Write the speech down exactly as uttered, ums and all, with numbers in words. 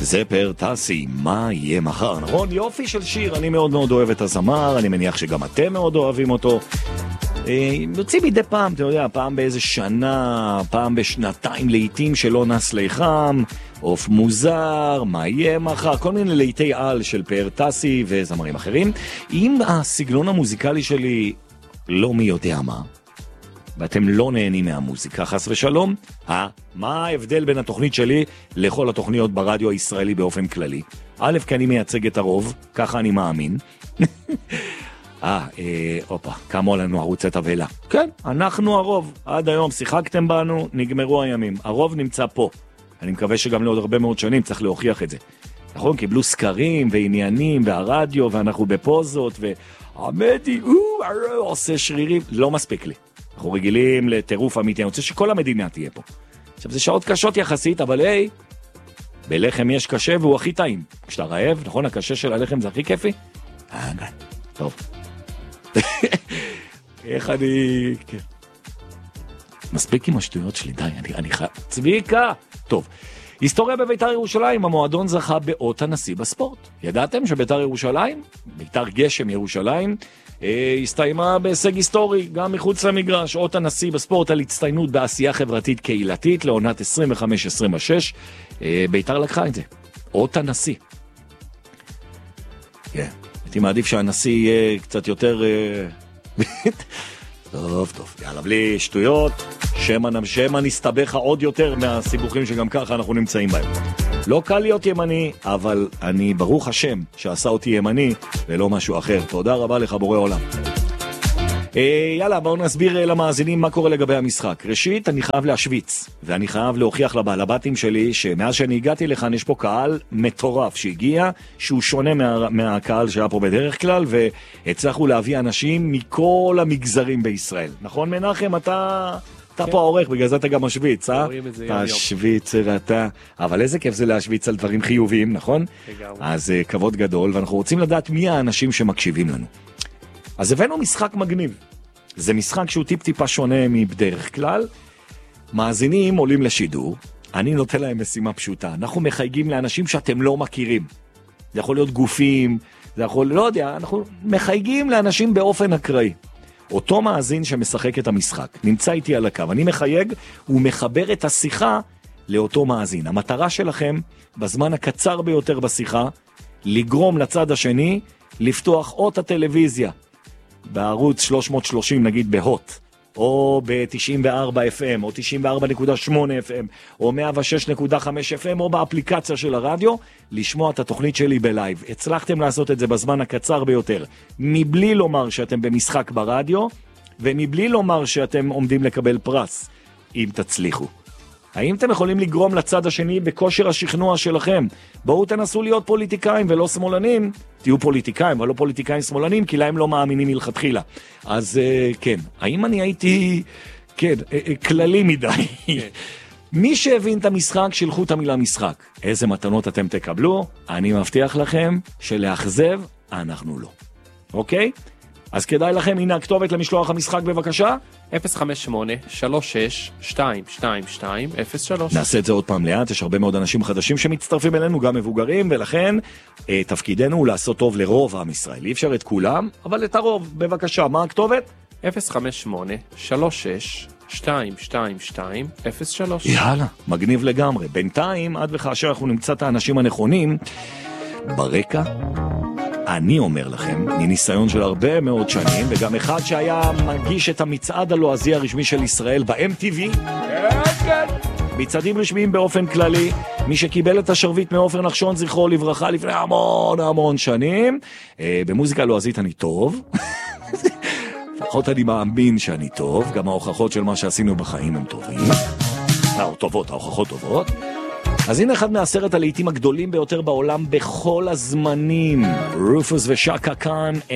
זה פאר טסי, מה יהיה מחר, נכון? יופי של שיר, אני מאוד מאוד אוהב את הזמר, אני מניח שגם אתם מאוד אוהבים אותו. יוצאים מדי פעם, אתה יודע, פעם באיזה שנה, פעם בשנתיים לעיתים שלא נס ליחם, אוף מוזר, מה יהיה מחר, כל מיני לעיתי על של פאר טסי וזמרים אחרים. אם הסגנון המוזיקלי שלי לא מי יודע מה, ואתם לא נהנים מהמוזיקה, חס ושלום, אה, מה ההבדל בין התוכנית שלי לכל התוכניות ברדיו הישראלי באופן כללי? א', כי אני מייצג את הרוב, ככה אני מאמין. אה, אה, אופה, קמו עלינו ערוצי תבלה. כן, אנחנו הרוב. עד היום שיחקתם בנו, נגמרו הימים. הרוב נמצא פה. אני מקווה שגם לעוד הרבה מאוד שנים צריך להוכיח את זה. נכון, קיבלו סקרים ועניינים והרדיו, ואנחנו בפוזות, ועמדי, הוא עושה שרירים. לא מספיק לי. אנחנו רגילים לטירוף אמיתי. אני רוצה שכל המדינה תהיה פה. עכשיו, זה שעות קשות יחסית, אבל היי, בלחם יש קשה והוא הכי טעים. כשאתה רעב, נכון, הקשה של הלחם זה הכי כיפי? אה, טוב. איך אני... כן. מספיק עם השטויות שלי, די, אני, אני חייב... צביקה! טוב, היסטוריה בביתר ירושלים, המועדון זכה באות הנשיא בספורט. ידעתם שביתר ירושלים, ביתר גשם ירושלים, אה, הסתיימה בהישג היסטורי, גם מחוץ למגרש, אות הנשיא בספורט על הצטיינות בעשייה חברתית קהילתית, לעונת עשרים וחמש עשרים ושש, אה, ביתר לקחה את זה. אות הנשיא. כן. הייתי מעדיף שהנשיא יהיה קצת יותר... טוב, טוב, יאללה, בלי שטויות, שמה, שמה נסתבך עוד יותר מהסיבוכים שגם ככה אנחנו נמצאים בהם. לא קל להיות ימני, אבל אני ברוך השם שעשה אותי ימני ולא משהו אחר. תודה רבה לך בורא עולם. יאללה, בואו נסביר למאזינים מה קורה לגבי המשחק. ראשית, אני חייב להשוויץ, ואני חייב להוכיח לבעלבתים שלי שמאז שאני הגעתי לכאן יש פה קהל מטורף שהגיע, שהוא שונה מה, מהקהל שהיה פה בדרך כלל, והצלחנו להביא אנשים מכל המגזרים בישראל. נכון מנחם? אתה... אתה כן. פה העורך, בגלל זה אתה גם משוויץ, אה? אתה שוויצר, אתה... אבל איזה כיף זה להשוויץ על דברים חיוביים, נכון? לגמרי. אז uh, כבוד גדול, ואנחנו רוצים לדעת מי האנשים שמקשיבים לנו. אז הבאנו משחק מגניב. זה משחק שהוא טיפ טיפה שונה מבדרך כלל. מאזינים עולים לשידור, אני נותן להם משימה פשוטה. אנחנו מחייגים לאנשים שאתם לא מכירים. זה יכול להיות גופים, זה יכול, לא יודע, אנחנו מחייגים לאנשים באופן אקראי. אותו מאזין שמשחק את המשחק, נמצא איתי על הקו. אני מחייג ומחבר את השיחה לאותו מאזין. המטרה שלכם, בזמן הקצר ביותר בשיחה, לגרום לצד השני לפתוח או את הטלוויזיה, בערוץ שלוש מאות שלושים נגיד בהוט, או ב-תשעים וארבע אף אם, או תשעים וארבע נקודה שמונה אף אם, או מאה ושש נקודה חמש אף אם, או באפליקציה של הרדיו, לשמוע את התוכנית שלי בלייב. הצלחתם לעשות את זה בזמן הקצר ביותר, מבלי לומר שאתם במשחק ברדיו, ומבלי לומר שאתם עומדים לקבל פרס, אם תצליחו. האם אתם יכולים לגרום לצד השני בכושר השכנוע שלכם? בואו תנסו להיות פוליטיקאים ולא שמאלנים. תהיו פוליטיקאים, אבל לא פוליטיקאים שמאלנים, כי להם לא מאמינים מלכתחילה. אז כן, האם אני הייתי, כן, כללי מדי? מי שהבין את המשחק, שלחו את המילה משחק. איזה מתנות אתם תקבלו? אני מבטיח לכם שלאכזב, אנחנו לא. אוקיי? אז כדאי לכם, הנה הכתובת למשלוח המשחק בבקשה. אפס חמש שמונה שלוש שש שתיים שתיים שתיים אפס שלוש. נעשה את זה עוד פעם לאט, יש הרבה מאוד אנשים חדשים שמצטרפים אלינו, גם מבוגרים, ולכן אה, תפקידנו הוא לעשות טוב לרוב עם ישראל. אי אפשר את כולם, אבל את הרוב. בבקשה, מה הכתובת? אפס חמש שמונה שלוש שש שתיים שתיים שתיים אפס שלוש. יאללה, מגניב לגמרי. בינתיים, עד וכאשר אנחנו נמצא את האנשים הנכונים, ברקע, אני אומר לכם, מניסיון של הרבה מאוד שנים, וגם אחד שהיה מגיש את המצעד הלועזי הרשמי של ישראל ב-אם טי וי, מצעדים רשמיים באופן כללי, מי שקיבל את השרביט מעופר נחשון זכרו לברכה לפני המון המון שנים, במוזיקה לועזית אני טוב, לפחות אני מאמין שאני טוב, גם ההוכחות של מה שעשינו בחיים הם טובים, טובות, ההוכחות טובות. אז הנה אחד מעשרת הלהיטים הגדולים ביותר בעולם בכל הזמנים, רופוס ושקה קאן